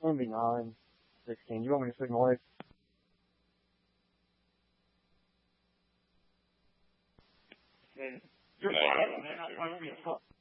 gonna be 9, 16. You want me to signal away? You're fine. I don't give a fuck.